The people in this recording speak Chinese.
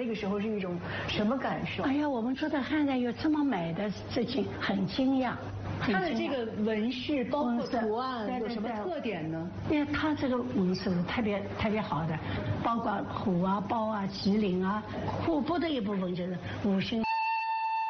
那个时候是一种什么感受？ 哎呀，我们做的汉人有这么美的事情，很惊讶。 它的这个纹饰包括图案有什么特点呢？ 因为它这个纹饰特别好的，包括虎啊、豹啊、麒麟啊，虎部的一部分就是5星。